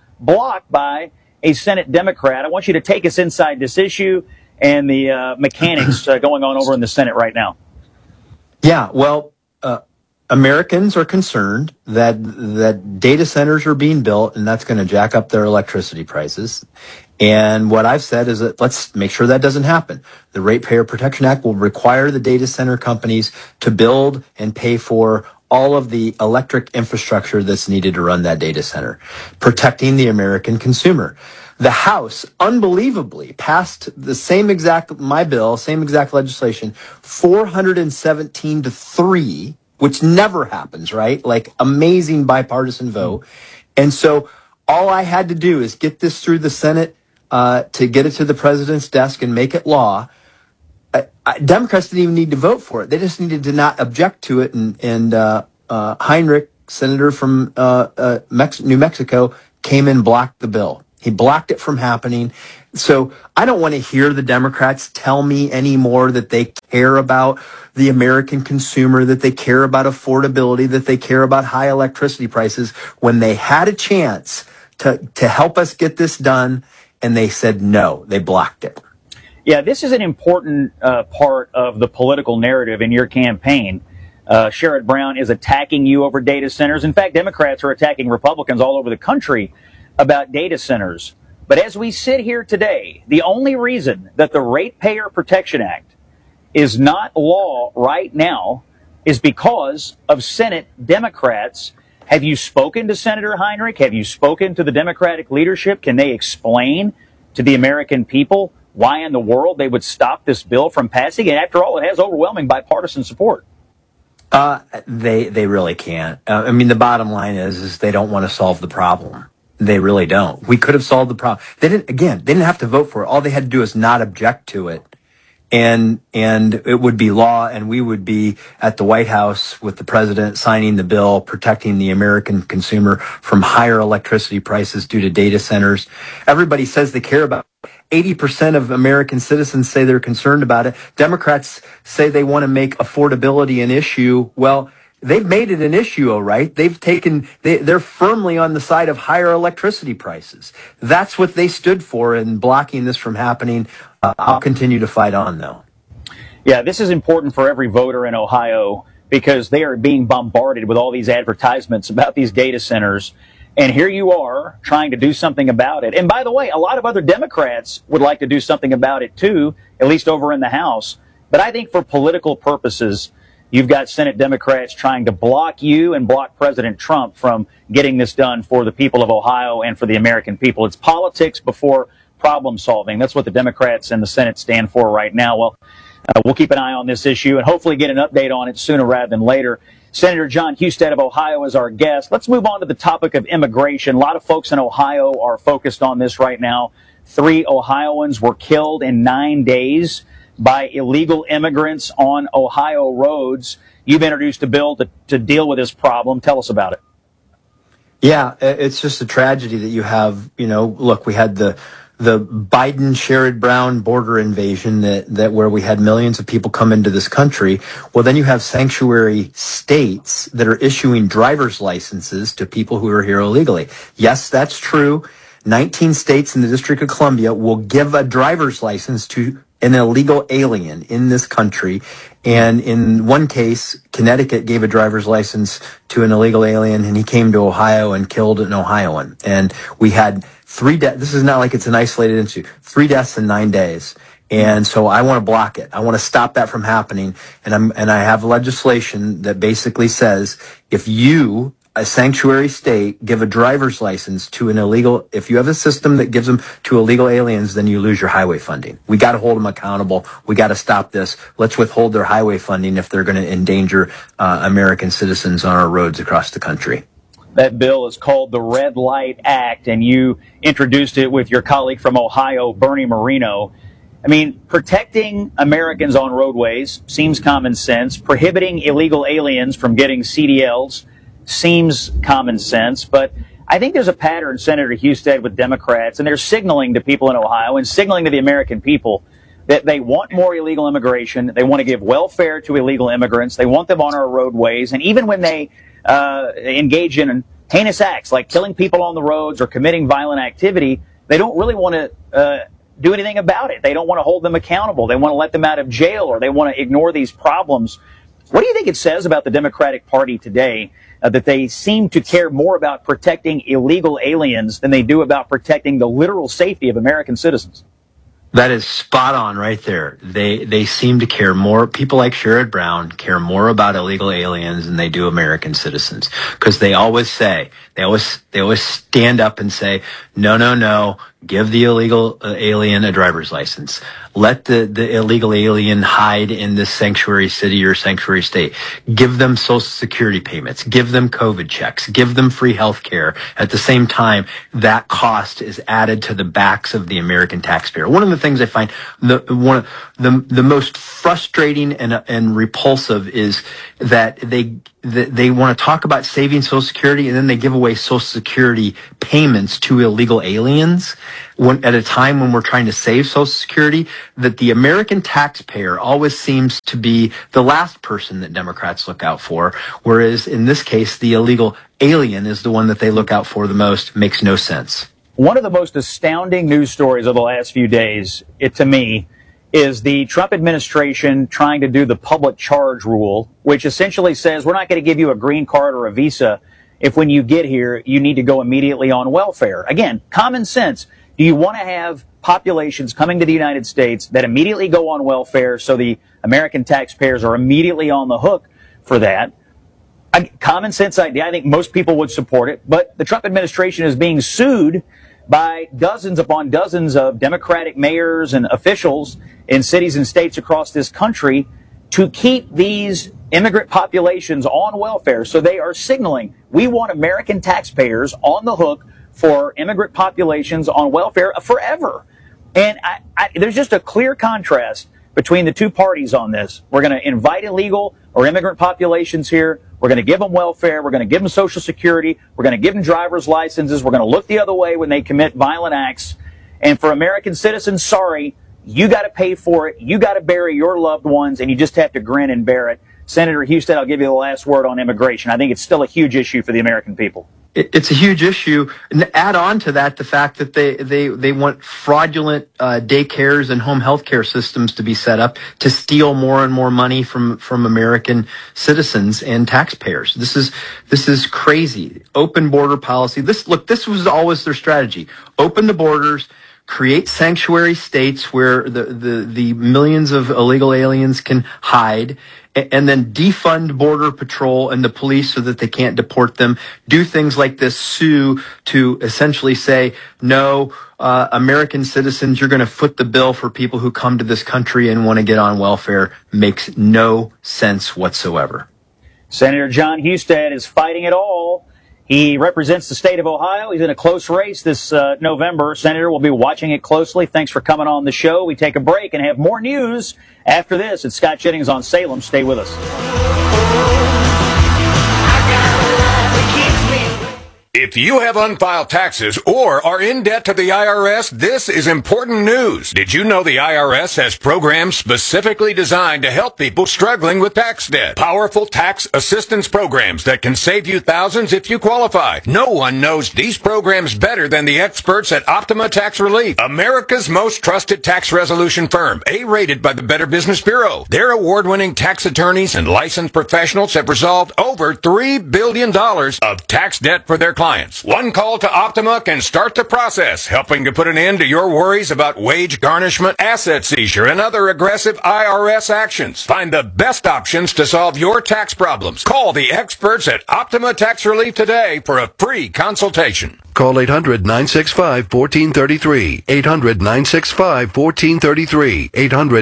by a Senate Democrat. I want you to take us inside this issue and the mechanics going on over in the Senate right now. Yeah, well, Americans are concerned that data centers are being built, and that's going to jack up their electricity prices. And what I've said is that let's make sure that doesn't happen. The Ratepayer Protection Act will require the data center companies to build and pay for all of the electric infrastructure that's needed to run that data center, protecting the American consumer. The House, unbelievably, passed the same exact legislation, 417-3, which never happens, right? Like amazing bipartisan vote. And so all I had to do is get this through the Senate to get it to the president's desk and make it law. Democrats didn't even need to vote for it. They just needed to not object to it. And Heinrich, senator from New Mexico, came and blocked the bill. He blocked it from happening. So I don't want to hear the Democrats tell me anymore that they care about the American consumer, that they care about affordability, that they care about high electricity prices, when they had a chance to help us get this done, and they said no. They blocked it. Yeah, this is an important part of the political narrative in your campaign. Sherrod Brown is attacking you over data centers. In fact, Democrats are attacking Republicans all over the country about data centers. But as we sit here today, the only reason that the Ratepayer Protection Act is not law right now is because of Senate Democrats. Have you spoken to Senator Heinrich? Have you spoken to the Democratic leadership? Can they explain to the American people why in the world they would stop this bill from passing? And after all, it has overwhelming bipartisan support. They really can't. I mean, the bottom line is they don't want to solve the problem. They really don't. We could have solved the problem. They didn't have to vote for it. All they had to do is not object to it. And it would be law, and we would be at the White House with the president signing the bill, protecting the American consumer from higher electricity prices due to data centers. Everybody says they care about it. 80% of American citizens say they're concerned about it. Democrats say they want to make affordability an issue. Well, they've made it an issue, all right. They're firmly on the side of higher electricity prices. That's what they stood for in blocking this from happening. I'll continue to fight on, though. Yeah, this is important for every voter in Ohio because they are being bombarded with all these advertisements about these data centers. And here you are trying to do something about it. And by the way, a lot of other Democrats would like to do something about it, too, at least over in the House. But I think for political purposes, you've got Senate Democrats trying to block you and block President Trump from getting this done for the people of Ohio and for the American people. It's politics before problem solving. That's what the Democrats and the Senate stand for right now. Well, we'll keep an eye on this issue and hopefully get an update on it sooner rather than later. Senator Jon Husted of Ohio is our guest. Let's move on to the topic of immigration. A lot of folks in Ohio are focused on this right now. 3 Ohioans were killed in 9 days by illegal immigrants on Ohio roads. You've introduced a bill to deal with this problem. Tell us about it. Yeah, it's just a tragedy that you have, look, we had the Biden-Sherrod Brown border invasion that where we had millions of people come into this country. Well, then you have sanctuary states that are issuing driver's licenses to people who are here illegally. Yes, that's true. 19 states in the District of Columbia will give a driver's license to an illegal alien in this country. And in one case, Connecticut gave a driver's license to an illegal alien, and he came to Ohio and killed an Ohioan. And we had 3 deaths. This is not like it's an isolated incident. 3 deaths in 9 days. And so I want to block it. I want to stop that from happening. And I have legislation that basically says if you, a sanctuary state, give a driver's license to an illegal, if you have a system that gives them to illegal aliens, then you lose your highway funding. We got to hold them accountable. We got to stop this. Let's withhold their highway funding if they're going to endanger American citizens on our roads across the country. That bill is called the Red Light Act, and you introduced it with your colleague from Ohio, Bernie Moreno. I mean, protecting Americans on roadways seems common sense. Prohibiting illegal aliens from getting CDLs seems common sense, but I think there's a pattern, Senator Husted, with Democrats, and they're signaling to people in Ohio and signaling to the American people that they want more illegal immigration. They want to give welfare to illegal immigrants. They want them on our roadways. And even when they engage in heinous acts like killing people on the roads or committing violent activity, they don't really want to do anything about it. They don't want to hold them accountable. They want to let them out of jail, or they want to ignore these problems. What do you think it says about the Democratic Party today that they seem to care more about protecting illegal aliens than they do about protecting the literal safety of American citizens? That is spot on right there. They seem to care more. People like Sherrod Brown care more about illegal aliens than they do American citizens, because they always stand up and say, no, give the illegal alien a driver's license. Let the illegal alien hide in this sanctuary city or sanctuary state. Give them Social Security payments. Give them COVID checks. Give them free health care. At the same time, that cost is added to the backs of the American taxpayer. One of the things I find the most frustrating and repulsive is that they want to talk about saving Social Security, and then they give away Social Security payments to illegal aliens at a time when we're trying to save Social Security. That the American taxpayer always seems to be the last person that Democrats look out for, whereas in this case, the illegal alien is the one that they look out for the most. Makes no sense. One of the most astounding news stories of the last few days, to me, is the Trump administration trying to do the public charge rule, which essentially says we're not going to give you a green card or a visa if when you get here, you need to go immediately on welfare. Again, common sense. Do you want to have populations coming to the United States that immediately go on welfare so the American taxpayers are immediately on the hook for that? A common sense idea. I think most people would support it, but the Trump administration is being sued by dozens upon dozens of Democratic mayors and officials in cities and states across this country to keep these immigrant populations on welfare. So they are signaling, we want American taxpayers on the hook for immigrant populations on welfare forever. And there's just a clear contrast between the two parties on this. We're going to invite illegal or immigrant populations here. We're going to give them welfare. We're going to give them Social Security. We're going to give them driver's licenses. We're going to look the other way when they commit violent acts. And for American citizens, sorry, you got to pay for it. You got to bury your loved ones, and you just have to grin and bear it. Senator Husted, I'll give you the last word on immigration. I think it's still a huge issue for the American people. It's a huge issue. And add on to that the fact that they want fraudulent daycares and home health care systems to be set up to steal more and more money from American citizens and taxpayers. This is crazy. Open border policy. This was always their strategy. Open the borders, create sanctuary states where the millions of illegal aliens can hide, and then defund Border Patrol and the police so that they can't deport them. Do things like this, sue to essentially say, no, American citizens, you're going to foot the bill for people who come to this country and want to get on welfare. Makes no sense whatsoever. Senator John Husted is fighting it all. He represents the state of Ohio. He's in a close race this November. Senator, we'll be watching it closely. Thanks for coming on the show. We take a break and have more news after this. It's Scott Jennings on Salem. Stay with us. If you have unfiled taxes or are in debt to the IRS, this is important news. Did you know the IRS has programs specifically designed to help people struggling with tax debt? Powerful tax assistance programs that can save you thousands if you qualify. No one knows these programs better than the experts at Optima Tax Relief, America's most trusted tax resolution firm, A-rated by the Better Business Bureau. Their award-winning tax attorneys and licensed professionals have resolved over $3 billion of tax debt for their clients. One call to Optima can start the process, helping to put an end to your worries about wage garnishment, asset seizure, and other aggressive IRS actions. Find the best options to solve your tax problems. Call the experts at Optima Tax Relief today for a free consultation. Call 800-965-1433. 800-965-1433.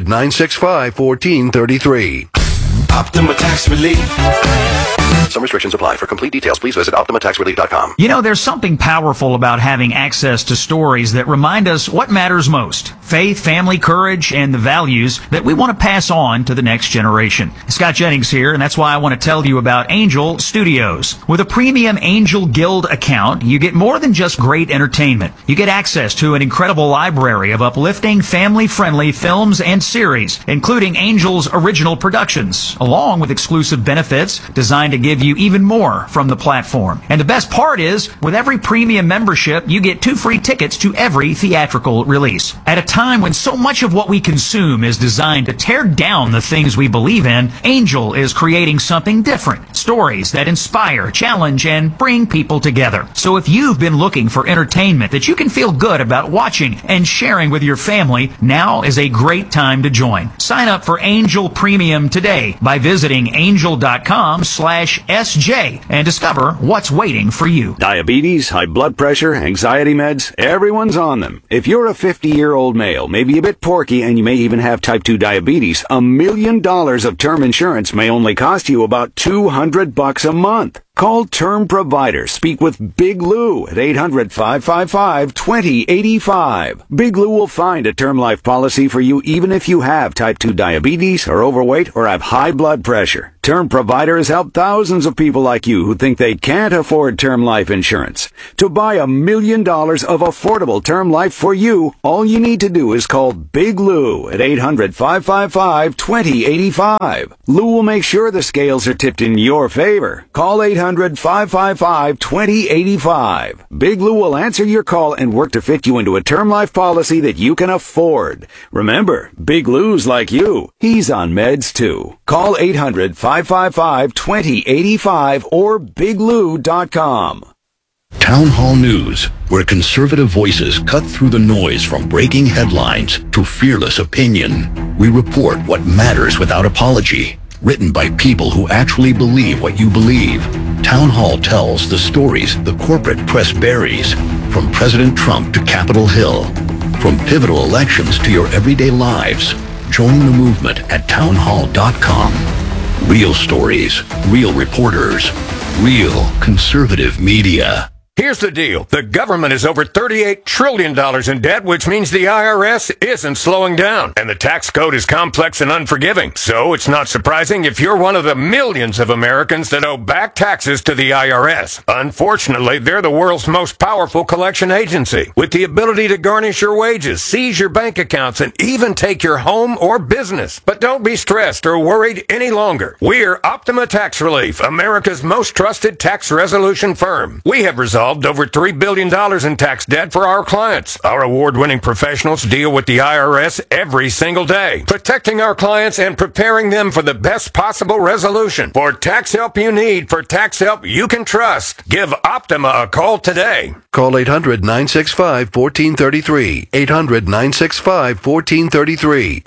800-965-1433. Optima Tax Relief. Some restrictions apply. For complete details, please visit OptimaTaxRelief.com. You know, there's something powerful about having access to stories that remind us what matters most. Faith, family, courage, and the values that we want to pass on to the next generation. Scott Jennings here, and that's why I want to tell you about Angel Studios. With a premium Angel Guild account, you get more than just great entertainment. You get access to an incredible library of uplifting, family-friendly films and series, including Angel's original productions, along with exclusive benefits designed to give you even more from the platform. And the best part is, with every premium membership, you get 2 free tickets to every theatrical release. At a time when so much of what we consume is designed to tear down the things we believe in, Angel is creating something different. Stories that inspire, challenge, and bring people together. So if you've been looking for entertainment that you can feel good about watching and sharing with your family, now is a great time to join. Sign up for Angel Premium today by visiting angel.com/SJ and discover what's waiting for you. Diabetes, high blood pressure, anxiety meds, everyone's on them. If you're a 50-year-old man male, maybe a bit porky, and you may even have type 2 diabetes, $1 million of term insurance may only cost you about $200 a month. Call Term Provider. Speak with Big Lou at 800-555-2085. Big Lou will find a term life policy for you even if you have type 2 diabetes, are overweight, or have high blood pressure. Term Provider has helped thousands of people like you who think they can't afford term life insurance. To buy $1 million of affordable term life for you, all you need to do is call Big Lou at 800-555-2085. Lou will make sure the scales are tipped in your favor. Call 800-555-2085. Big Lou will answer your call and work to fit you into a term life policy that you can afford. Remember, Big Lou's like you. He's on meds too. Call 800-555-2085 or biglou.com. Town Hall News, where conservative voices cut through the noise from breaking headlines to fearless opinion. We report what matters without apology. Written by people who actually believe what you believe. Town Hall tells the stories the corporate press buries, from President Trump to Capitol Hill, from pivotal elections to your everyday lives. Join the movement at townhall.com. Real stories, real reporters, real conservative media. Here's the deal. The government is over $38 trillion in debt, which means the IRS isn't slowing down. And the tax code is complex and unforgiving. So it's not surprising if you're one of the millions of Americans that owe back taxes to the IRS. Unfortunately, they're the world's most powerful collection agency, with the ability to garnish your wages, seize your bank accounts, and even take your home or business. But don't be stressed or worried any longer. We're Optima Tax Relief, America's most trusted tax resolution firm. We have resolved over $3 billion in tax debt for our clients. Our award-winning professionals deal with the IRS every single day, protecting our clients and preparing them for the best possible resolution. For tax help you need, for tax help you can trust, give Optima a call today. Call 800-965-1433. 800-965-1433.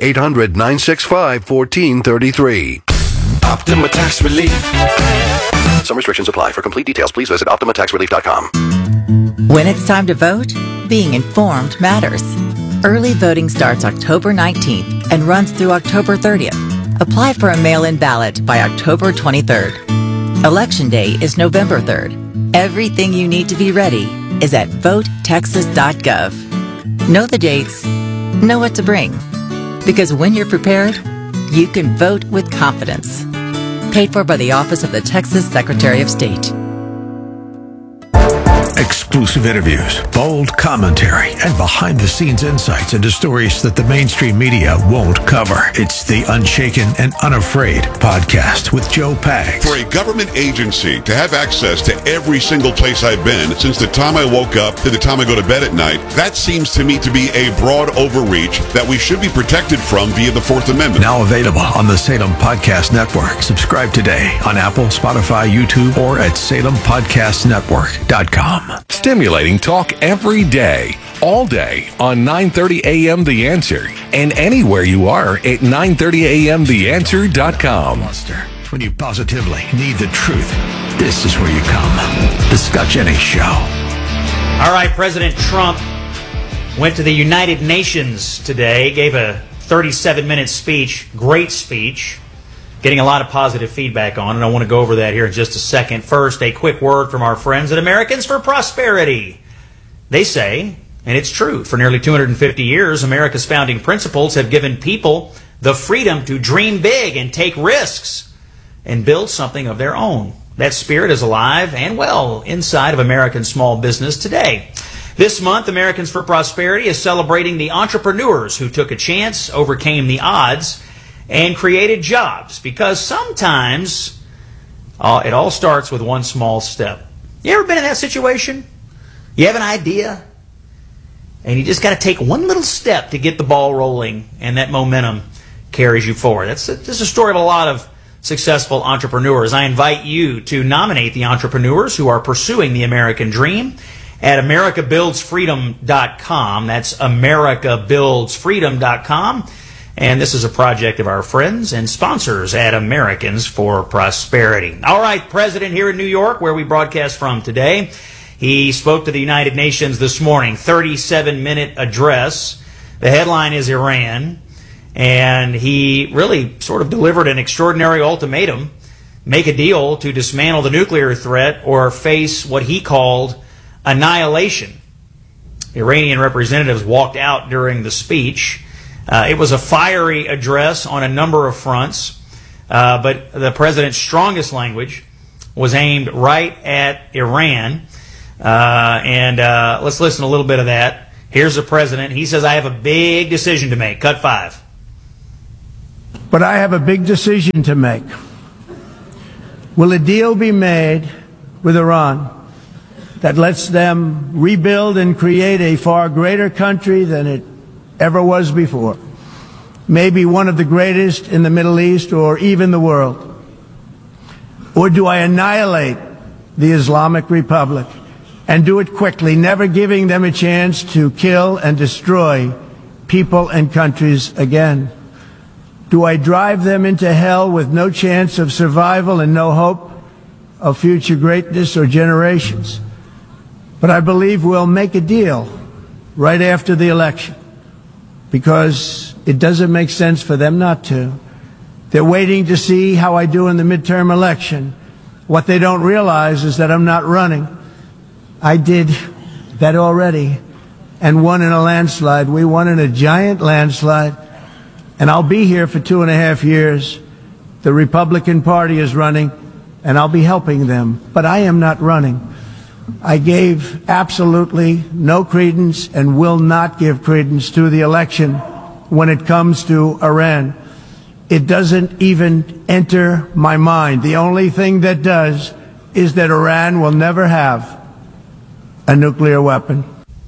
800-965-1433. Optima Tax Relief. Some restrictions apply. For complete details, please visit OptimaTaxRelief.com. When it's time to vote, being informed matters. Early voting starts October 19th and runs through October 30th. Apply for a mail-in ballot by October 23rd. Election Day is November 3rd. Everything you need to be ready is at votetexas.gov. Know the dates, know what to bring. Because when you're prepared, you can vote with confidence. Paid for by the Office of the Texas Secretary of State. Exclusive interviews, bold commentary, and behind-the-scenes insights into stories that the mainstream media won't cover. It's the Unshaken and Unafraid podcast with Joe Pags. For a government agency to have access to every single place I've been since the time I woke up to the time I go to bed at night, that seems to me to be a broad overreach that we should be protected from via the Fourth Amendment. Now available on the Salem Podcast Network. Subscribe today on Apple, Spotify, YouTube, or at SalemPodcastNetwork.com. Stimulating talk every day, all day on 930 AM The Answer and anywhere you are at 930AMTheAnswer.com. When you positively need the truth, this is where you come. The Scott Jennings Show. All right, President Trump went to the United Nations today, gave a 37-minute speech, great speech, getting a lot of positive feedback on, and I want to go over that here in just a second. First, a quick word from our friends at Americans for Prosperity. They say, and it's true, for nearly 250 years, America's founding principles have given people the freedom to dream big and take risks and build something of their own. That spirit is alive and well inside of American small business today. This month, Americans for Prosperity is celebrating the entrepreneurs who took a chance, overcame the odds, and created jobs, because sometimes it all starts with one small step. You ever been in that situation? You have an idea, and you just got to take one little step to get the ball rolling, and that momentum carries you forward. This is a story of a lot of successful entrepreneurs. I invite you to nominate the entrepreneurs who are pursuing the American dream at AmericaBuildsFreedom.com. That's AmericaBuildsFreedom.com. And this is a project of our friends and sponsors at Americans for Prosperity. All right, President here in New York, where we broadcast from today, he spoke to the United Nations this morning, 37-minute address. The headline is Iran, and he really sort of delivered an extraordinary ultimatum: make a deal to dismantle the nuclear threat or face what he called annihilation. Iranian representatives walked out during the speech. It was a fiery address on a number of fronts, but the president's strongest language was aimed right at Iran. Let's listen to a little bit of that. Here's the president. He says, I have a big decision to make. Cut 5. But I have a big decision to make. Will a deal be made with Iran that lets them rebuild and create a far greater country than it ever was before? Maybe one of the greatest in the Middle East or even the world? Or do I annihilate the Islamic Republic and do it quickly, never giving them a chance to kill and destroy people and countries again? Do I drive them into hell with no chance of survival and no hope of future greatness or generations? But I believe we'll make a deal right after the election, because it doesn't make sense for them not to. They're waiting to see how I do in the midterm election. What they don't realize is that I'm not running. I did that already and won in a landslide. We won in a giant landslide, and I'll be here for 2.5 years. The Republican Party is running, and I'll be helping them, but I am not running. I gave absolutely no credence and will not give credence to the election when it comes to Iran. It doesn't even enter my mind. The only thing that does is that Iran will never have a nuclear weapon.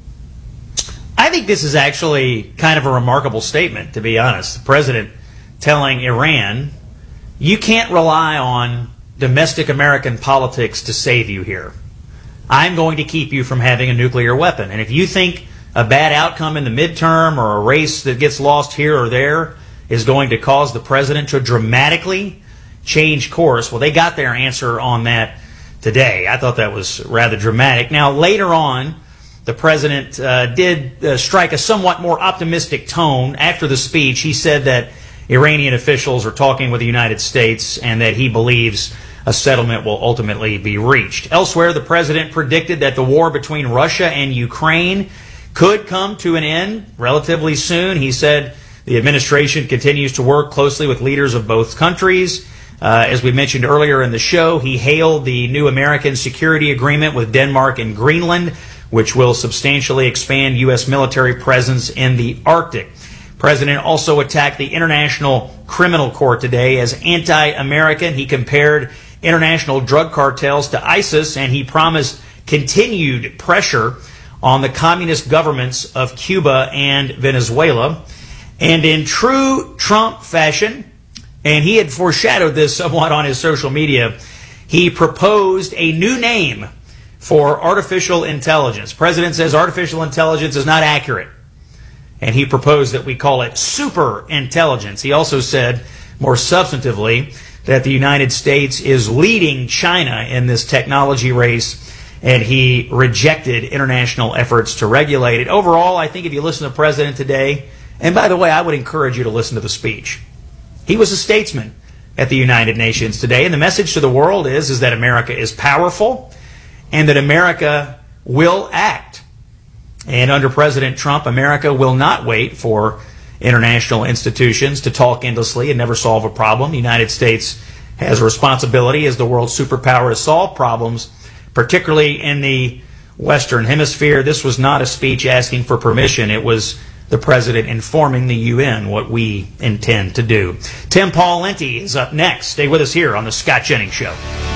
I think this is actually kind of a remarkable statement, to be honest. The president telling Iran, you can't rely on domestic American politics to save you here. I'm going to keep you from having a nuclear weapon. And if you think a bad outcome in the midterm or a race that gets lost here or there is going to cause the president to dramatically change course, well, they got their answer on that today. I thought that was rather dramatic. Now, later on, the president did strike a somewhat more optimistic tone after the speech. He said that Iranian officials are talking with the United States and that he believes a settlement will ultimately be reached. Elsewhere, the president predicted that the war between Russia and Ukraine could come to an end relatively soon. He said the administration continues to work closely with leaders of both countries. As we mentioned earlier in the show, he hailed the new American security agreement with Denmark and Greenland, which will substantially expand U.S. military presence in the Arctic. The president also attacked the International Criminal Court today as anti-American. He compared international drug cartels to ISIS, and he promised continued pressure on the communist governments of Cuba and Venezuela. And in true Trump fashion, and he had foreshadowed this somewhat on his social media, he proposed a new name for artificial intelligence. The president says artificial intelligence is not accurate, and he proposed that we call it super intelligence. He also said, more substantively, that the United States is leading China in this technology race, and he rejected international efforts to regulate it. Overall, I think if you listen to the president today, and by the way, I would encourage you to listen to the speech. He was a statesman at the United Nations today, and the message to the world is that America is powerful and that America will act. And under President Trump, America will not wait for international institutions to talk endlessly and never solve a problem. The United States has a responsibility as the world superpower to solve problems, particularly in the Western Hemisphere. This was not a speech asking for permission. It was the president informing the UN what we intend to do. Tim Pawlenty is up next. Stay with us here on The Scott Jennings Show.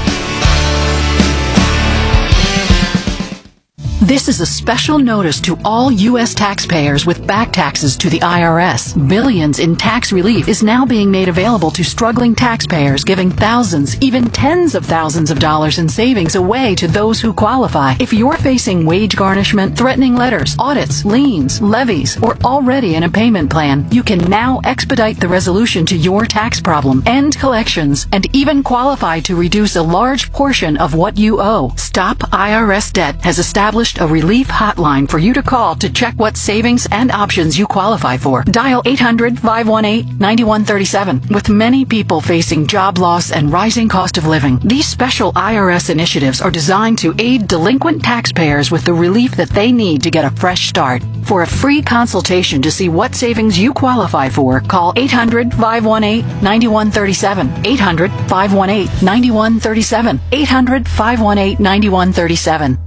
This is a special notice to all U.S. taxpayers with back taxes to the IRS. Billions in tax relief is now being made available to struggling taxpayers, giving thousands, even tens of thousands of dollars in savings away to those who qualify. If you're facing wage garnishment, threatening letters, audits, liens, levies, or already in a payment plan, you can now expedite the resolution to your tax problem, end collections, and even qualify to reduce a large portion of what you owe. Stop IRS Debt has established established a relief hotline for you to call to check what savings and options you qualify for. Dial 800-518-9137. With many people facing job loss and rising cost of living, these special IRS initiatives are designed to aid delinquent taxpayers with the relief that they need to get a fresh start. For a free consultation to see what savings you qualify for, call 800-518-9137. 800-518-9137. 800-518-9137.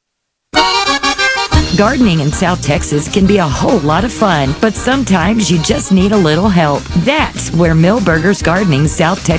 Gardening in South Texas can be a whole lot of fun, but sometimes you just need a little help. That's where Millburgers Gardening South Texas